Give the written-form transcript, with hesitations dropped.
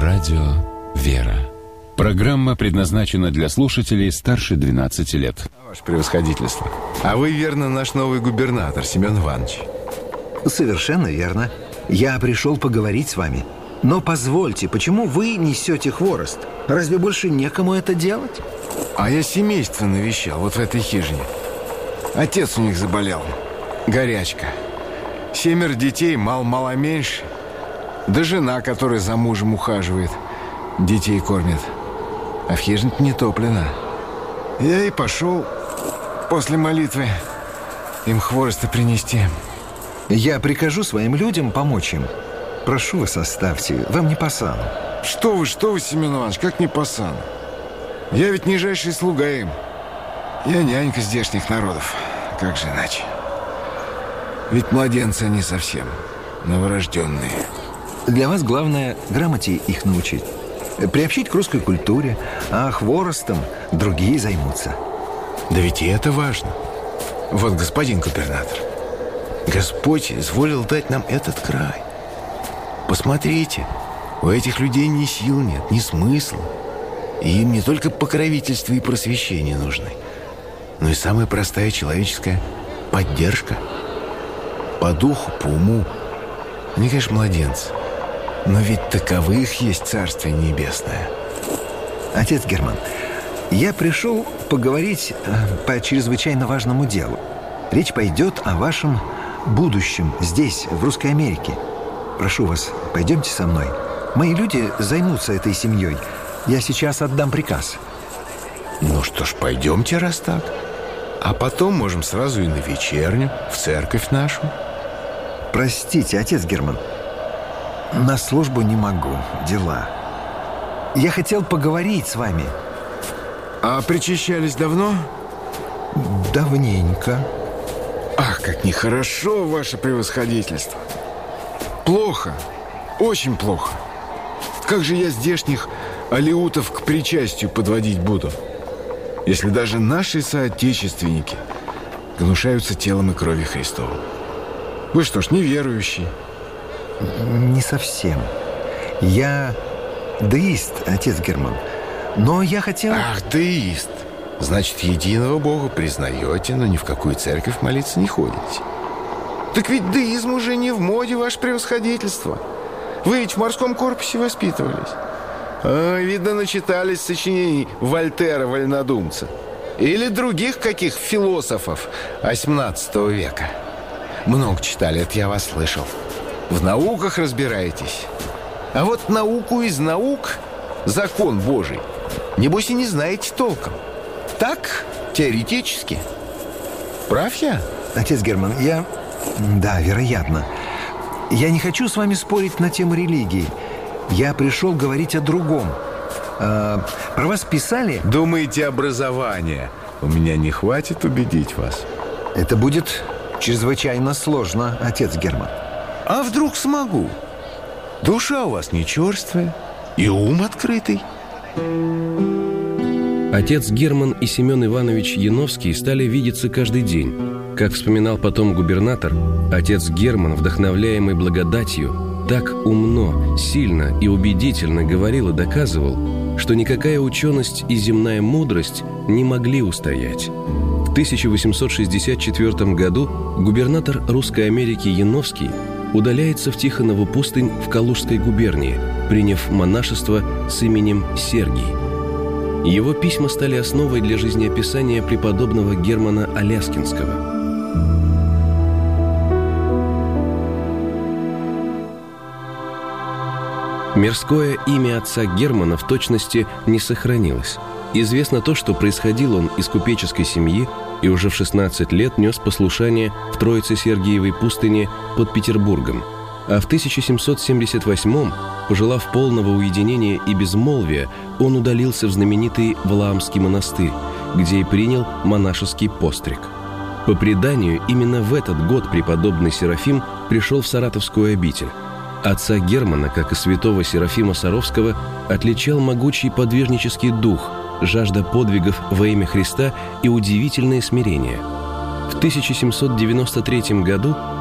Радио «Вера». Программа предназначена для слушателей старше 12 лет. Ваше превосходительство. А вы, верно, наш новый губернатор, Семен Иванович? Совершенно верно. Я пришел поговорить с вами. Но позвольте, почему вы несете хворост? Разве больше некому это делать? А я семейство навещал вот в этой хижине. Отец у них заболел. Горячка. 7 детей, мало меньше. Да жена, которая за мужем ухаживает, детей кормит. А в хижине-то не топлено. Я и пошел после молитвы им хвороста принести. Я прикажу своим людям помочь им. Прошу вас, оставьте. Вам не по сану. Что вы, Семен Иванович, как не по сану? Я ведь нижайший слуга им. Я нянька здешних народов. Как же иначе? Ведь младенцы они совсем новорожденные. Для вас главное грамоте их научить. Приобщить к русской культуре, а хворостом другие займутся. Да ведь и это важно. Вот, господин губернатор, Господь изволил дать нам этот край. Посмотрите, у этих людей ни сил нет, ни смысла. И им не только покровительство и просвещение нужны, но и самая простая человеческая поддержка. По духу, по уму. Они, конечно, младенцы, но ведь таковых есть Царствие Небесное. Отец Герман, я пришел поговорить по чрезвычайно важному делу. Речь пойдет о вашем будущем здесь, в Русской Америке. Прошу вас, пойдемте со мной. Мои люди займутся этой семьей. Я сейчас отдам приказ. Ну что ж, пойдемте, раз так. А потом можем сразу и на вечерню, в церковь нашу. Простите, отец Герман, на службу не могу, дела. Я хотел поговорить с вами. А причащались давно? Давненько. Ах, как нехорошо, ваше превосходительство. Плохо, очень плохо. Как же я здешних алеутов к причастию подводить буду, если даже наши соотечественники гнушаются телом и кровью Христовым? Вы что ж, неверующие? Не совсем. Я деист, отец Герман. Но я хотел... Ах, деист. Значит, единого Бога признаете, но ни в какую церковь молиться не ходите. Так ведь деизм уже не в моде, ваше превосходительство. Вы ведь в морском корпусе воспитывались. Видно, начитались сочинений Вольтера, вольнодумца. Или других каких философов XVIII века. Много читали, это я вас слышал. В науках разбираетесь. А вот науку из наук, закон Божий, небось и не знаете толком. Так, теоретически. Прав я? Отец Герман, Да, вероятно. Я не хочу с вами спорить на тему религии. Я пришел говорить о другом. Про вас писали... Думаете, образования у меня не хватит убедить вас? Это будет чрезвычайно сложно, отец Герман. А вдруг смогу? Душа у вас не черствая и ум открытый. Отец Герман и Семен Иванович Яновский стали видеться каждый день. Как вспоминал потом губернатор, отец Герман, вдохновляемый благодатью, так умно, сильно и убедительно говорил и доказывал, что никакая ученость и земная мудрость не могли устоять. В 1864 году губернатор Русской Америки Яновский удаляется в Тихонову пустынь в Калужской губернии, приняв монашество с именем Сергий. Его письма стали основой для жизнеописания преподобного Германа Аляскинского. Мирское имя отца Германа в точности не сохранилось. Известно то, что происходил он из купеческой семьи и уже в 16 лет нес послушание в Троице-Сергиевой пустыне под Петербургом. А в 1778-м, пожелав полного уединения и безмолвия, он удалился в знаменитый Валаамский монастырь, где и принял монашеский постриг. По преданию, именно в этот год преподобный Серафим пришел в Саратовскую обитель. Отца Германа, как и святого Серафима Саровского, отличал могучий подвижнический дух, жажда подвигов во имя Христа и удивительное смирение. В 1793 году